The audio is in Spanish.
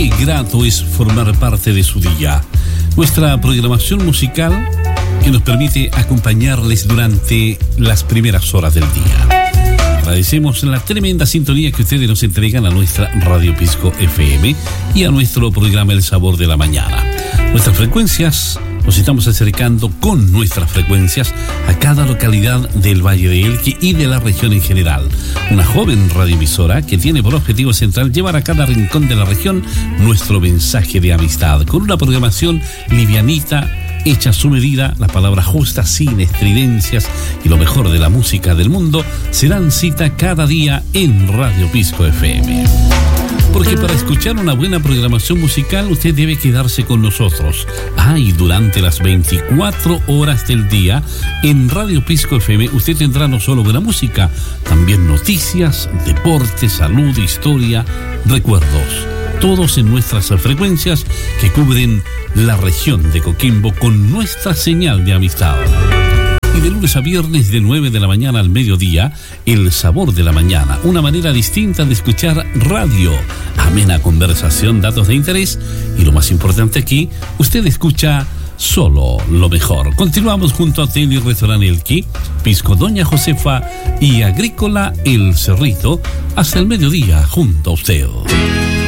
Qué grato es formar parte de su día. Nuestra programación musical que nos permite acompañarles durante las primeras horas del día. Agradecemos la tremenda sintonía que ustedes nos entregan a nuestra Radio Pisco FM y a nuestro programa El Sabor de la Mañana. Nuestras frecuencias, nos estamos acercando con nuestras frecuencias a cada localidad del Valle de Elqui y de la región en general. Una joven radioemisora que tiene por objetivo central llevar a cada rincón de la región nuestro mensaje de amistad, con una programación livianita, hecha a su medida, la palabra justa, sin estridencias, y lo mejor de la música del mundo se dan cita cada día en Radio Pisco FM. Porque para escuchar una buena programación musical usted debe quedarse con nosotros. Y durante las 24 horas del día en Radio Pisco FM usted tendrá no solo buena música, también noticias, deporte, salud, historia, recuerdos. Todos en nuestras frecuencias que cubren la región de Coquimbo con nuestra señal de amistad. Y de lunes a viernes de 9 de la mañana al mediodía, El Sabor de la Mañana, una manera distinta de escuchar radio, amena conversación, datos de interés y lo más importante aquí, usted escucha solo lo mejor. Continuamos junto a Hotel y Restaurante Elqui, Pisco Doña Josefa y Agrícola El Cerrito hasta el mediodía junto a usted.